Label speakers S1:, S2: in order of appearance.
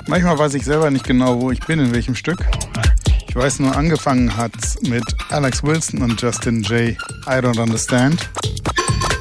S1: Manchmal weiß ich selber nicht genau, wo ich bin, in welchem Stück. Ich weiß nur, angefangen hat's mit Alex Wilson und Justin J. I Don't Understand.